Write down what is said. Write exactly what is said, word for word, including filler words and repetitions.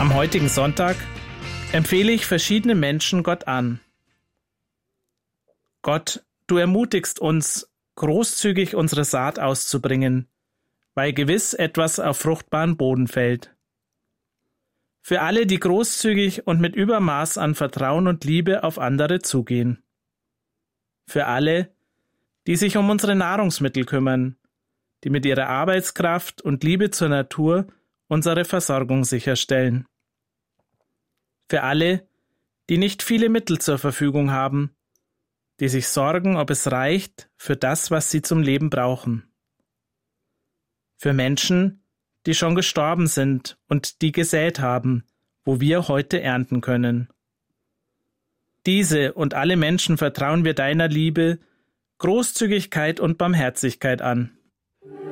Am heutigen Sonntag empfehle ich verschiedene Menschen Gott an. Gott, du ermutigst uns, großzügig unsere Saat auszubringen, weil gewiss etwas auf fruchtbaren Boden fällt. Für alle, die großzügig und mit Übermaß an Vertrauen und Liebe auf andere zugehen. Für alle, die sich um unsere Nahrungsmittel kümmern, die mit ihrer Arbeitskraft und Liebe zur Natur unsere Versorgung sicherstellen. Für alle, die nicht viele Mittel zur Verfügung haben, die sich sorgen, ob es reicht für das, was sie zum Leben brauchen. Für Menschen, die schon gestorben sind und die gesät haben, wo wir heute ernten können. Diese und alle Menschen vertrauen wir deiner Liebe, Großzügigkeit und Barmherzigkeit an.